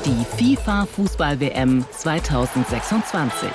Die FIFA-Fußball-WM 2026.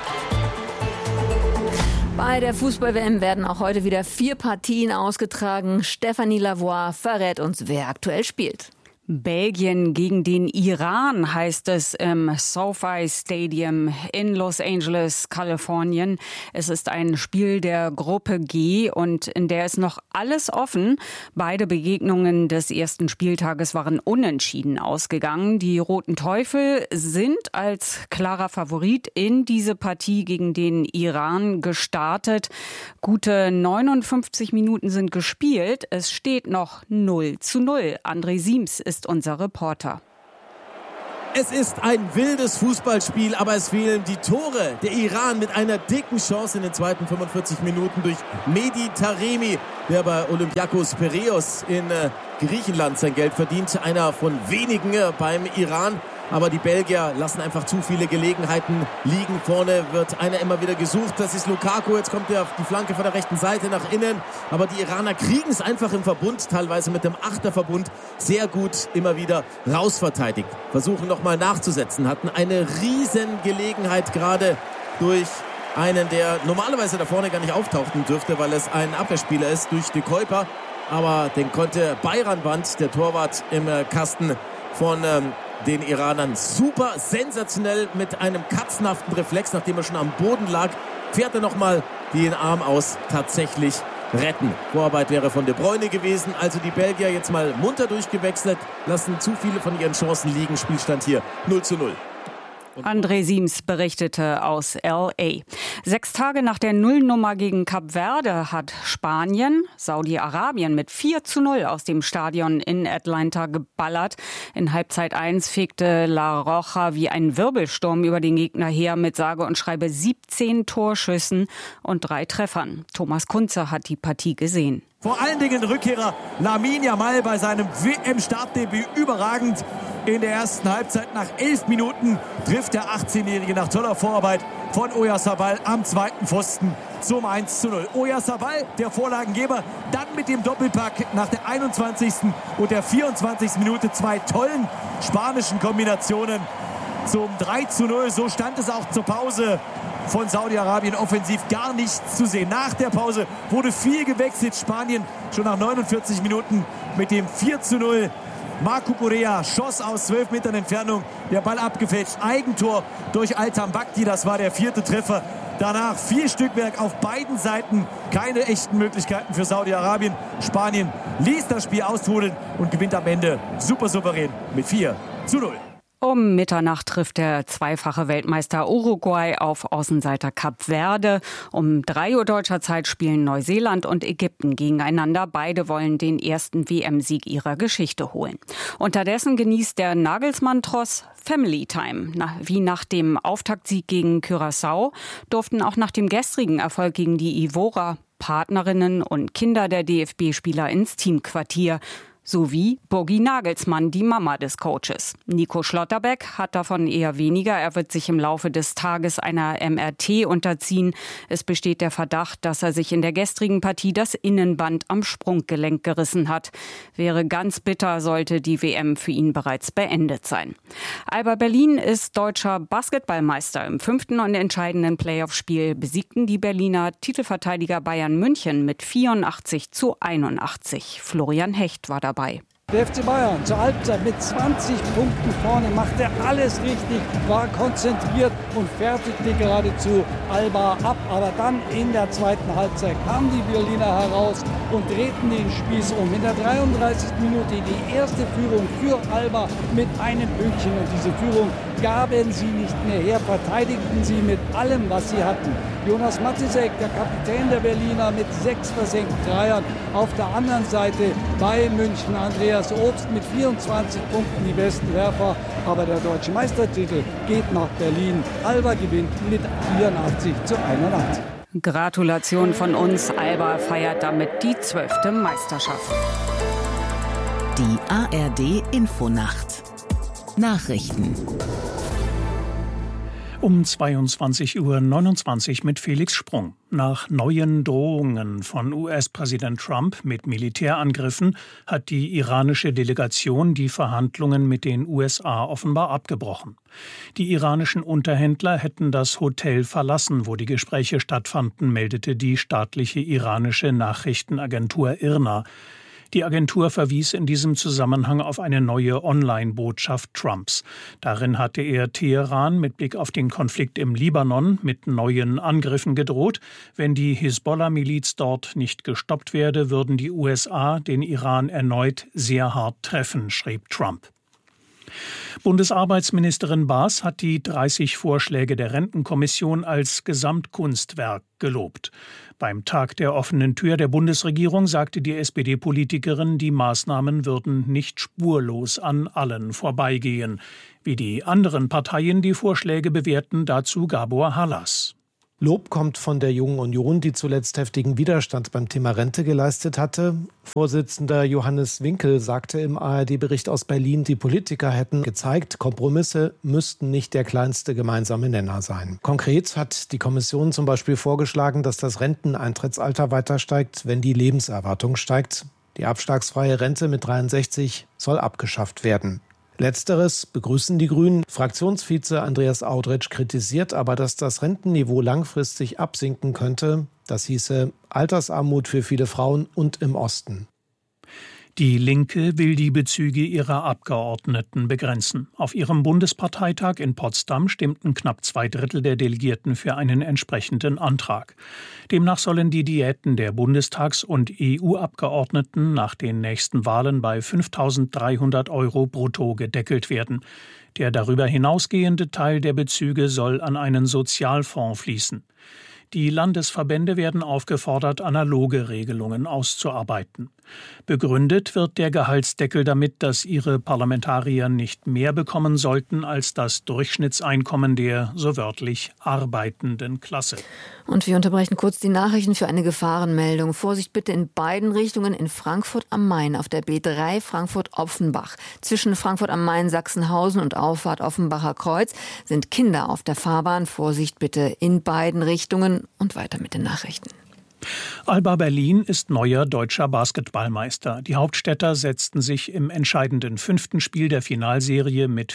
Bei der Fußball-WM werden auch heute wieder 4 Partien ausgetragen. Stéphanie Lavoie verrät uns, wer aktuell spielt. Belgien gegen den Iran heißt es im SoFi Stadium in Los Angeles, Kalifornien. Es ist ein Spiel der Gruppe G und in der ist noch alles offen. Beide Begegnungen des ersten Spieltages waren unentschieden ausgegangen. Die Roten Teufel sind als klarer Favorit in diese Partie gegen den Iran gestartet. Gute 59 Minuten sind gespielt. Es steht noch 0:0. André Siems ist unser Reporter. Es ist ein wildes Fußballspiel, aber es fehlen die Tore. Der Iran mit einer dicken Chance in den zweiten 45 Minuten durch Mehdi Taremi, der bei Olympiakos Piräus in Griechenland sein Geld verdient. Einer von wenigen beim Iran. Aber die Belgier lassen einfach zu viele Gelegenheiten liegen. Vorne wird einer immer wieder gesucht. Das ist Lukaku. Jetzt kommt er auf die Flanke von der rechten Seite nach innen. Aber die Iraner kriegen es einfach im Verbund, teilweise mit dem Achterverbund, sehr gut immer wieder rausverteidigt. Versuchen nochmal nachzusetzen. Hatten eine riesen Gelegenheit gerade durch einen, der normalerweise da vorne gar nicht auftauchen dürfte, weil es ein Abwehrspieler ist, durch De Kuiper. Aber den konnte Bayranband, der Torwart im Kasten von den Iranern, super sensationell mit einem katzenhaften Reflex, nachdem er schon am Boden lag, fährt er nochmal den Arm aus, tatsächlich retten. Vorarbeit wäre von De Bruyne gewesen, also die Belgier jetzt mal munter durchgewechselt, lassen zu viele von ihren Chancen liegen, Spielstand hier 0:0. André Siems berichtete aus L.A. 6 Tage nach der Nullnummer gegen Kap Verde hat Spanien Saudi-Arabien mit 4:0 aus dem Stadion in Atlanta geballert. In Halbzeit 1 fegte La Roja wie ein Wirbelsturm über den Gegner her mit sage und schreibe 17 Torschüssen und 3 Treffern. Thomas Kunze hat die Partie gesehen. Vor allen Dingen Rückkehrer Lamine Yamal bei seinem WM-Startdebüt überragend. In der ersten Halbzeit nach 11 Minuten trifft der 18-Jährige nach toller Vorarbeit von Oyarzabal am zweiten Pfosten zum 1:0. Oyarzabal, der Vorlagengeber, dann mit dem Doppelpack nach der 21. und der 24. Minute 2 tollen spanischen Kombinationen zum 3:0. So stand es auch zur Pause. Von Saudi-Arabien offensiv gar nichts zu sehen. Nach der Pause wurde viel gewechselt. Spanien schon nach 49 Minuten mit dem 4:0. Marco Correa schoss aus 12 Metern Entfernung. Der Ball abgefälscht. Eigentor durch Altan Bakti. Das war der 4. Treffer. Danach viel Stückwerk auf beiden Seiten. Keine echten Möglichkeiten für Saudi-Arabien. Spanien ließ das Spiel austrudeln und gewinnt am Ende super souverän mit 4:0. Um Mitternacht trifft der zweifache Weltmeister Uruguay auf Außenseiter Kap Verde. Um 3 Uhr deutscher Zeit spielen Neuseeland und Ägypten gegeneinander. Beide wollen den ersten WM-Sieg ihrer Geschichte holen. Unterdessen genießt der Nagelsmann-Tross Family Time. Wie nach dem Auftaktsieg gegen Curaçao durften auch nach dem gestrigen Erfolg gegen die Ivora Partnerinnen und Kinder der DFB-Spieler ins Teamquartier. Sowie Bogi Nagelsmann, die Mama des Coaches. Nico Schlotterbeck hat davon eher weniger. Er wird sich im Laufe des Tages einer MRT unterziehen. Es besteht der Verdacht, dass er sich in der gestrigen Partie das Innenband am Sprunggelenk gerissen hat. Wäre ganz bitter, sollte die WM für ihn bereits beendet sein. Alba Berlin ist deutscher Basketballmeister. Im 5. und entscheidenden Playoff-Spiel besiegten die Berliner Titelverteidiger Bayern München mit 84:81. Florian Hecht war dabei. Der FC Bayern zur Halbzeit mit 20 Punkten vorne, machte alles richtig, war konzentriert und fertigte geradezu Alba ab. Aber dann in der zweiten Halbzeit kamen die Berliner heraus und drehten den Spieß um. In der 33. Minute die erste Führung für Alba mit einem Pünktchen. Und diese Führung gaben sie nicht mehr her, verteidigten sie mit allem, was sie hatten. Jonas Matisek, der Kapitän der Berliner, mit 6 versenkten Dreiern. Auf der anderen Seite bei München Andreas Obst mit 24 Punkten, die besten Werfer. Aber der deutsche Meistertitel geht nach Berlin. Alba gewinnt mit 84:81. Gratulation von uns. Alba feiert damit die 12. Meisterschaft. Die ARD Infonacht. Nachrichten. Um 22:29 Uhr mit Felix Sprung. Nach neuen Drohungen von US-Präsident Trump mit Militärangriffen hat die iranische Delegation die Verhandlungen mit den USA offenbar abgebrochen. Die iranischen Unterhändler hätten das Hotel verlassen, wo die Gespräche stattfanden, meldete die staatliche iranische Nachrichtenagentur IRNA. Die Agentur verwies in diesem Zusammenhang auf eine neue Online-Botschaft Trumps. Darin hatte er Teheran mit Blick auf den Konflikt im Libanon mit neuen Angriffen gedroht. Wenn die Hisbollah-Miliz dort nicht gestoppt werde, würden die USA den Iran erneut sehr hart treffen, schrieb Trump. Bundesarbeitsministerin Baas hat die 30 Vorschläge der Rentenkommission als Gesamtkunstwerk gelobt. Beim Tag der offenen Tür der Bundesregierung sagte die SPD-Politikerin, die Maßnahmen würden nicht spurlos an allen vorbeigehen. Wie die anderen Parteien die Vorschläge bewerten, dazu Gabor Hallas. Lob kommt von der Jungen Union, die zuletzt heftigen Widerstand beim Thema Rente geleistet hatte. Vorsitzender Johannes Winkel sagte im ARD-Bericht aus Berlin, die Politiker hätten gezeigt, Kompromisse müssten nicht der kleinste gemeinsame Nenner sein. Konkret hat die Kommission zum Beispiel vorgeschlagen, dass das Renteneintrittsalter weiter steigt, wenn die Lebenserwartung steigt. Die abschlagsfreie Rente mit 63 soll abgeschafft werden. Letzteres begrüßen die Grünen. Fraktionsvize Andreas Audretsch kritisiert aber, dass das Rentenniveau langfristig absinken könnte. Das hieße Altersarmut für viele Frauen und im Osten. Die Linke will die Bezüge ihrer Abgeordneten begrenzen. Auf ihrem Bundesparteitag in Potsdam stimmten knapp 2/3 der Delegierten für einen entsprechenden Antrag. Demnach sollen die Diäten der Bundestags- und EU-Abgeordneten nach den nächsten Wahlen bei 5.300 € brutto gedeckelt werden. Der darüber hinausgehende Teil der Bezüge soll an einen Sozialfonds fließen. Die Landesverbände werden aufgefordert, analoge Regelungen auszuarbeiten. Begründet wird der Gehaltsdeckel damit, dass ihre Parlamentarier nicht mehr bekommen sollten als das Durchschnittseinkommen der, so wörtlich, arbeitenden Klasse. Und wir unterbrechen kurz die Nachrichten für eine Gefahrenmeldung. Vorsicht bitte in beiden Richtungen in Frankfurt am Main auf der B3 Frankfurt-Offenbach. Zwischen Frankfurt am Main, Sachsenhausen und Auffahrt Offenbacher Kreuz sind Kinder auf der Fahrbahn. Vorsicht bitte in beiden Richtungen und weiter mit den Nachrichten. Alba Berlin ist neuer deutscher Basketballmeister. Die Hauptstädter setzten sich im entscheidenden 5. Spiel der Finalserie mit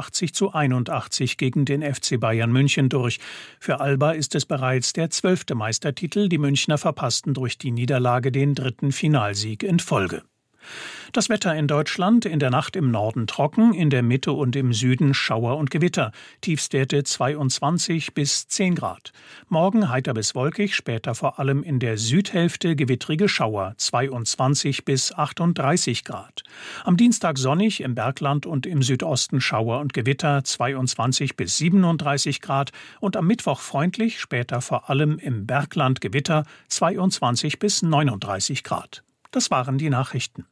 84:81 gegen den FC Bayern München durch. Für Alba ist es bereits der 12. Meistertitel. Die Münchner verpassten durch die Niederlage den 3. Finalsieg in Folge. Das Wetter in Deutschland: in der Nacht im Norden trocken, in der Mitte und im Süden Schauer und Gewitter. Tiefstwerte 22 bis 10 Grad. Morgen heiter bis wolkig, später vor allem in der Südhälfte gewittrige Schauer, 22 bis 38 Grad. Am Dienstag sonnig, im Bergland und im Südosten Schauer und Gewitter, 22 bis 37 Grad. Und am Mittwoch freundlich, später vor allem im Bergland Gewitter, 22 bis 39 Grad. Das waren die Nachrichten.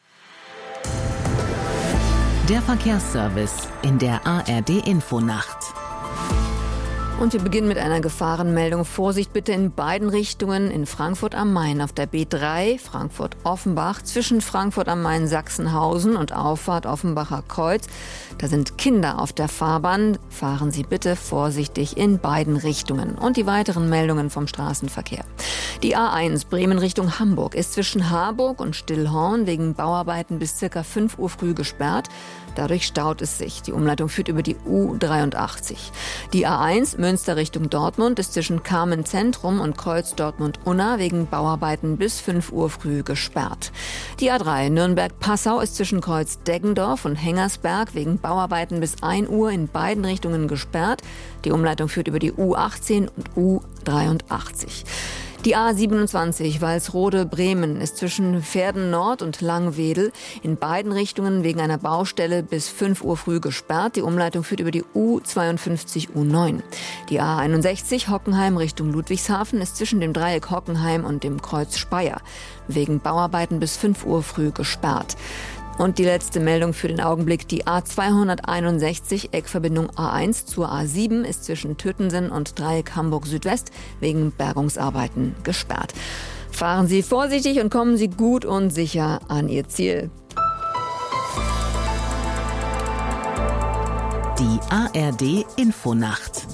Der Verkehrsservice in der ARD-Infonacht. Und wir beginnen mit einer Gefahrenmeldung. Vorsicht bitte in beiden Richtungen in Frankfurt am Main auf der B3 Frankfurt-Offenbach zwischen Frankfurt am Main Sachsenhausen und Auffahrt Offenbacher Kreuz. Da sind Kinder auf der Fahrbahn. Fahren Sie bitte vorsichtig in beiden Richtungen. Und die weiteren Meldungen vom Straßenverkehr. Die A1 Bremen Richtung Hamburg ist zwischen Harburg und Stillhorn wegen Bauarbeiten bis ca. 5 Uhr früh gesperrt. Dadurch staut es sich. Die Umleitung führt über die U83. Die A1 Münster Richtung Dortmund ist zwischen Carmen Zentrum und Kreuz Dortmund-Unna wegen Bauarbeiten bis 5 Uhr früh gesperrt. Die A3 Nürnberg-Passau ist zwischen Kreuz Deggendorf und Hengersberg wegen Bauarbeiten bis 1 Uhr in beiden Richtungen gesperrt. Die Umleitung führt über die U18 und U83. Die A27 Walsrode-Bremen ist zwischen Verden Nord und Langwedel in beiden Richtungen wegen einer Baustelle bis 5 Uhr früh gesperrt. Die Umleitung führt über die U52 U9. Die A61 Hockenheim Richtung Ludwigshafen ist zwischen dem Dreieck Hockenheim und dem Kreuz Speyer wegen Bauarbeiten bis 5 Uhr früh gesperrt. Und die letzte Meldung für den Augenblick, die A261 Eckverbindung A1 zur A7 ist zwischen Tötensen und Dreieck Hamburg Südwest wegen Bergungsarbeiten gesperrt. Fahren Sie vorsichtig und kommen Sie gut und sicher an Ihr Ziel. Die ARD Infonacht.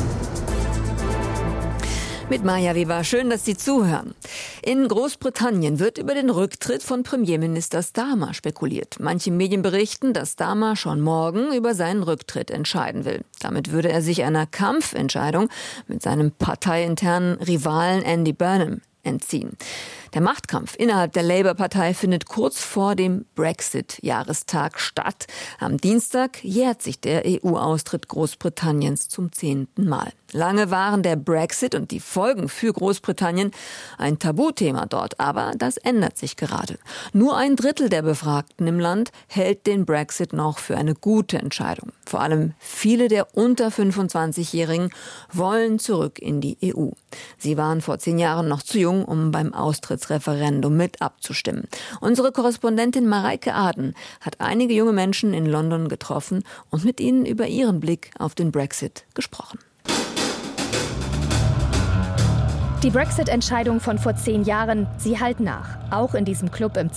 Mit Maja Weber. Schön, dass Sie zuhören. In Großbritannien wird über den Rücktritt von Premierminister Starmer spekuliert. Manche Medien berichten, dass Starmer schon morgen über seinen Rücktritt entscheiden will. Damit würde er sich einer Kampfentscheidung mit seinem parteiinternen Rivalen Andy Burnham entziehen. Der Machtkampf innerhalb der Labour-Partei findet kurz vor dem Brexit-Jahrestag statt. Am Dienstag jährt sich der EU-Austritt Großbritanniens zum 10. Mal. Lange waren der Brexit und die Folgen für Großbritannien ein Tabuthema dort, aber das ändert sich gerade. Nur 1/3 der Befragten im Land hält den Brexit noch für eine gute Entscheidung. Vor allem viele der unter 25-Jährigen wollen zurück in die EU. Sie waren vor 10 Jahren noch zu jung, um beim Austrittsreferendum mit abzustimmen. Unsere Korrespondentin Mareike Aden hat einige junge Menschen in London getroffen und mit ihnen über ihren Blick auf den Brexit gesprochen. Die Brexit-Entscheidung von vor 10 Jahren, sie hallt nach. Auch in diesem Club im